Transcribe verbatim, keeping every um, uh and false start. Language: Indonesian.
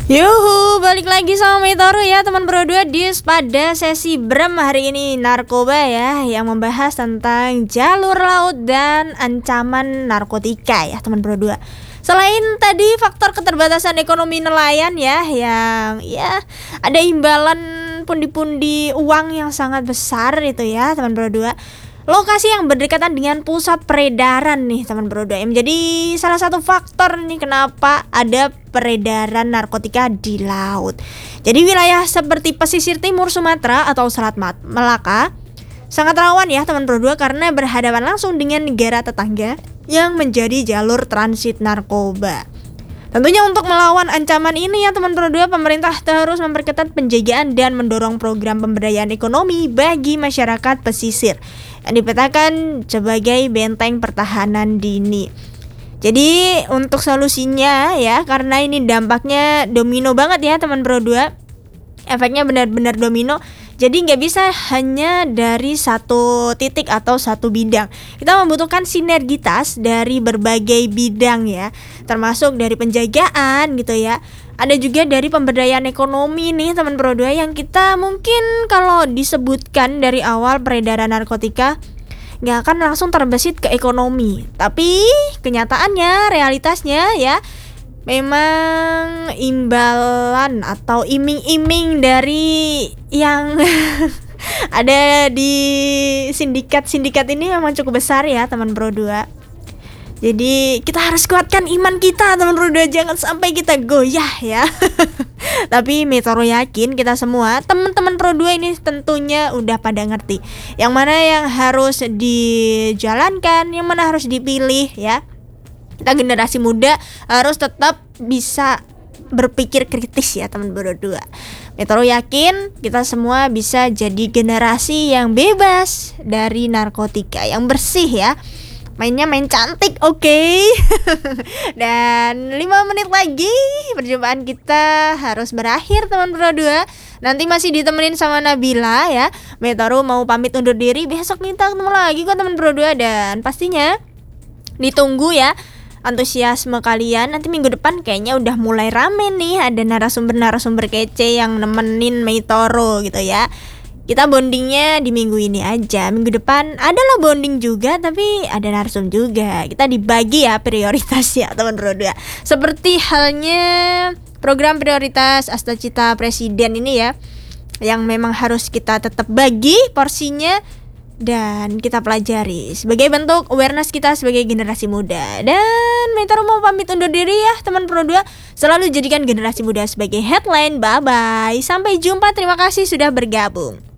Yuhu, balik lagi sama Mitoru ya teman Bro dua di pada sesi Brem hari ini narkoba ya, yang membahas tentang jalur laut dan ancaman narkotika ya teman Bro dua. Selain tadi faktor keterbatasan ekonomi nelayan ya, yang ya ada imbalan pundi-pundi uang yang sangat besar itu ya teman Bro dua. Lokasi yang berdekatan dengan pusat peredaran nih teman Bro dua, yang menjadi salah satu faktor nih kenapa ada peredaran narkotika di laut. Jadi wilayah seperti pesisir timur Sumatera atau Selat Melaka sangat rawan ya teman Bro dua, karena berhadapan langsung dengan negara tetangga yang menjadi jalur transit narkoba. Tentunya untuk melawan ancaman ini ya teman Bro dua, pemerintah terus memperketat penjagaan dan mendorong program pemberdayaan ekonomi bagi masyarakat pesisir yang dipetakan sebagai benteng pertahanan dini. Jadi untuk solusinya ya, karena ini dampaknya domino banget ya teman Bro dua, efeknya benar-benar domino. Jadi nggak bisa hanya dari satu titik atau satu bidang. Kita membutuhkan sinergitas dari berbagai bidang ya, termasuk dari penjagaan gitu ya. Ada juga dari pemberdayaan ekonomi nih teman Bro dua, yang kita mungkin kalau disebutkan dari awal peredaran narkotika nggak akan langsung terbesit ke ekonomi, tapi kenyataannya, realitasnya ya memang imbalan atau iming-iming dari yang ada di sindikat-sindikat ini memang cukup besar ya teman Bro dua. Jadi kita harus kuatkan iman kita teman Bro dua, jangan sampai kita goyah ya. Tapi Mitoru yakin kita semua teman-teman Pro dua ini tentunya udah pada ngerti yang mana yang harus dijalankan, yang mana harus dipilih ya. Kita generasi muda harus tetap bisa berpikir kritis ya teman Bro dua. Mitoru yakin kita semua bisa jadi generasi yang bebas dari narkotika, yang bersih ya. Mainnya main cantik, oke okay? Dan lima menit lagi perjumpaan kita harus berakhir teman Bro dua. Nanti masih ditemenin sama Nabila ya. Mitoru mau pamit undur diri, besok kita ketemu lagi kok teman Bro dua. Dan pastinya ditunggu ya antusiasme kalian. Nanti minggu depan kayaknya udah mulai rame nih, ada narasumber-narasumber kece yang nemenin Mitoru gitu ya. Kita bondingnya di minggu ini aja. Minggu depan adalah bonding juga, tapi ada narsum juga. Kita dibagi ya prioritas ya teman Bro dua. Seperti halnya program prioritas Astacita Presiden ini ya, yang memang harus kita tetap bagi porsinya dan kita pelajari sebagai bentuk awareness kita sebagai generasi muda. Dan Mitoru mau pamit undur diri ya teman Pro dua. Selalu jadikan generasi muda sebagai headline. Bye bye, sampai jumpa, terima kasih sudah bergabung.